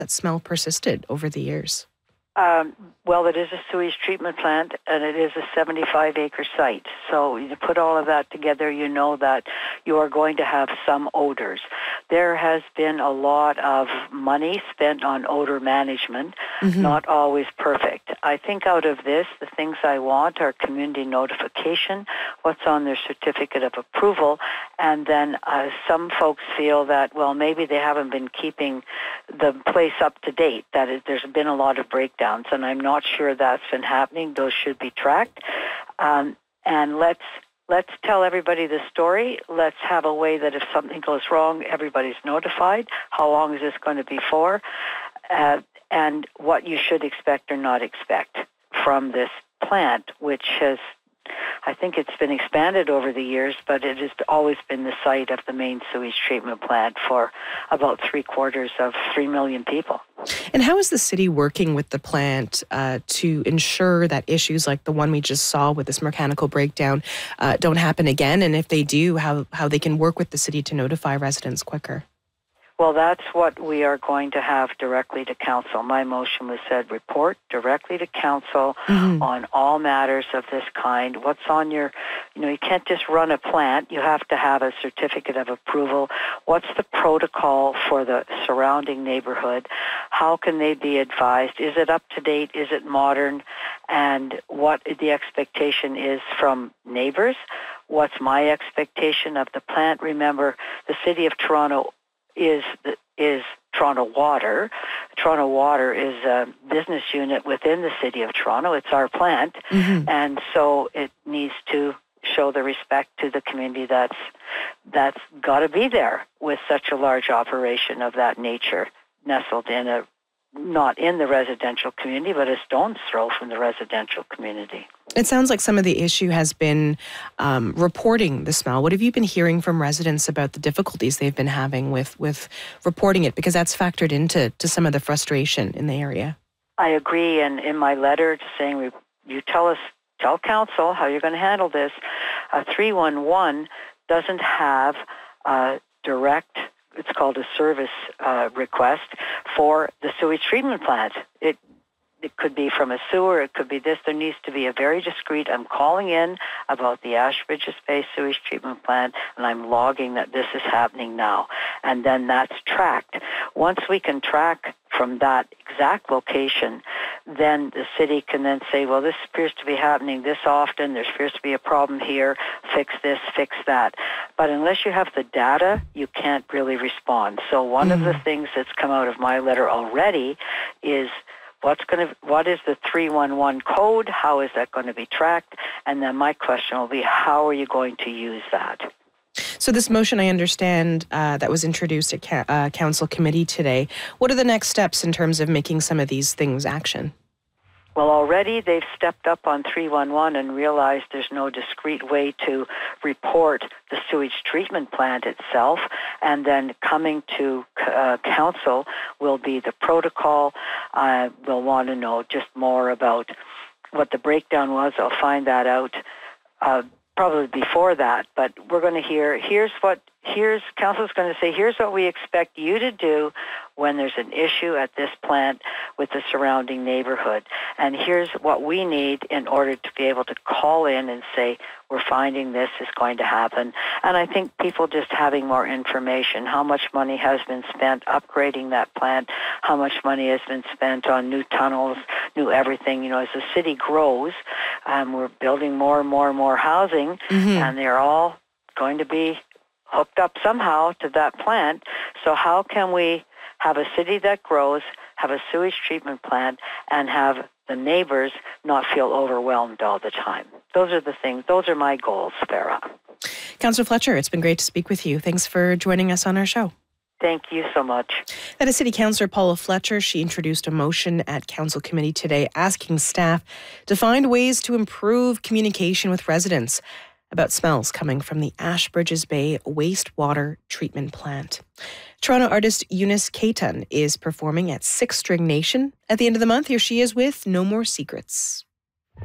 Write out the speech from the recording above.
that smell persisted over the years? Well, it is a sewage treatment plant, and it is a 75-acre site. So you put all of that together, you know that you are going to have some odors. There has been a lot of money spent on odor management, not always perfect. I think out of this, the things I want are community notification, what's on their certificate of approval, and then some folks feel that, well, maybe they haven't been keeping the place up to date, there's been a lot of breakdowns, and I'm not sure that's been happening. Those should be tracked. And let's tell everybody the story. Let's have a way that if something goes wrong, everybody's notified. How long is this going to be for? And what you should expect or not expect from this plant, which has, I think it's been expanded over the years, but it has always been the site of the main sewage treatment plant for about 3 million people. And how is the city working with the plant to ensure that issues like the one we just saw with this mechanical breakdown don't happen again? And if they do, how they can work with the city to notify residents quicker? Well, that's what we are going to have directly to council. My motion was said report directly to council on all matters of this kind. What's on your, you can't just run a plant. You have to have a certificate of approval. What's the protocol for the surrounding neighborhood? How can they be advised? Is it up to date? Is it modern? And what the expectation is from neighbors? What's my expectation of the plant? Remember, the City of Toronto is Toronto Water. Toronto Water is a business unit within the City of Toronto. It's our plant, and so it needs to show the respect to the community that's got to be there with such a large operation of that nature, nestled in not in the residential community, but a stone's throw from the residential community. It sounds like some of the issue has been reporting the smell. What have you been hearing from residents about the difficulties they've been having with reporting it? Because that's factored into some of the frustration in the area. I agree, and in my letter saying you tell council how you're going to handle this. 311 doesn't have a direct, it's called a service request for the sewage treatment plant. It could be from a sewer, it could be this. There needs to be a very discreet, I'm calling in about the Ashbridges Bay sewage treatment plant, and I'm logging that this is happening now. And then that's tracked. Once we can track from that exact location, then the city can then say, well, this appears to be happening this often, there appears to be a problem here, fix this, fix that. But unless you have the data, you can't really respond. So one of the things that's come out of my letter already is what is the 311 code? How is that going to be tracked? And then my question will be, how are you going to use that? So this motion, I understand, that was introduced at Council Committee today. What are the next steps in terms of making some of these things action? Well, already they've stepped up on 311 and realized there's no discrete way to report the sewage treatment plant itself. And then coming to council will be the protocol. We'll want to know just more about what the breakdown was. I'll find that out probably before that. But we're going to hear, council's going to say, here's what we expect you to do when there's an issue at this plant with the surrounding neighborhood. And here's what we need in order to be able to call in and say, we're finding this is going to happen. And I think people just having more information, how much money has been spent upgrading that plant, how much money has been spent on new tunnels, new everything. As the city grows, we're building more and more and more housing, and they're all going to be hooked up somehow to that plant. So how can we have a city that grows, have a sewage treatment plant, and have the neighbors not feel overwhelmed all the time? Those are the things. Those are my goals, Farah. Councillor Fletcher, it's been great to speak with you. Thanks for joining us on our show. Thank you so much. That is City Councillor Paula Fletcher. She introduced a motion at Council Committee today asking staff to find ways to improve communication with residents about smells coming from the Ashbridges Bay wastewater treatment plant. Toronto artist Eunice Kayton is performing at Six String Nation at the end of the month. Here she is with No More Secrets.